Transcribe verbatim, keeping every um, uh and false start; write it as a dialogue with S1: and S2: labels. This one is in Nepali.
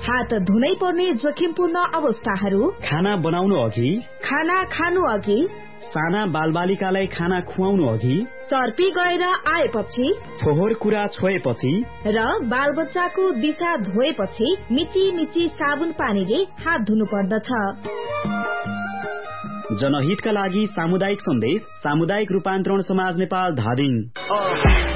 S1: हात धुनै पर्ने जोखिमपूर्ण अवस्थाहरू,
S2: खाना बनाउनु अघि,
S1: खाना खानु अघि,
S2: साना बालबालिकालाई खाना खुवाउनु अघि,
S1: चर्पी गएर आएपछि,
S2: फोहोर कुरा छोएपछि
S1: र बालबच्चाको दिशा धोएपछि मिची मिची साबुन पानीले हात धुनु पर्दछ।
S2: जनहितका लागि सामुदायिक सन्देश, सामुदायिक रूपान्तरण समाज नेपाल धादिङ।